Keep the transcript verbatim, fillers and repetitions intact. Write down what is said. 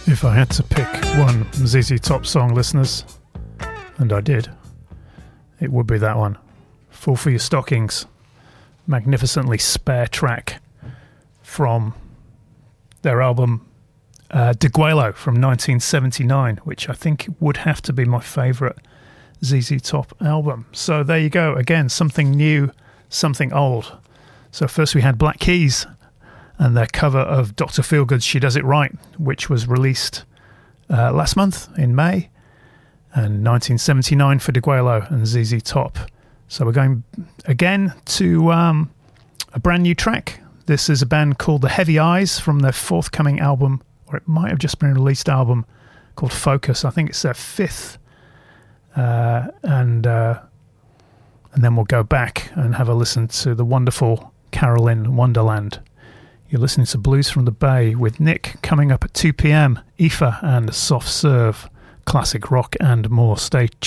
If I had to pick one Z Z Top song, listeners, and I did, it would be that one. Fall for Your Stockings. Magnificently spare track from their album uh, Degüello from nineteen seventy-nine, which I think would have to be my favourite Z Z Top album. So there you go. Again, something new, something old. So first we had Black Keys and their cover of Doctor Feelgood's She Does It Right, which was released uh, last month in May, and nineteen seventy-nine for Degüello and Z Z Top. So we're going again to um, a brand new track. This is a band called The Heavy Eyes from their forthcoming album, or it might have just been released album, called Focus. I think it's their fifth. Uh, and uh, and then we'll go back and have a listen to the wonderful Carolyn Wonderland. You're listening to Blues from the Bay with Nick coming up at two p.m. Aoife and Soft Serve, classic rock and more. Stay tuned.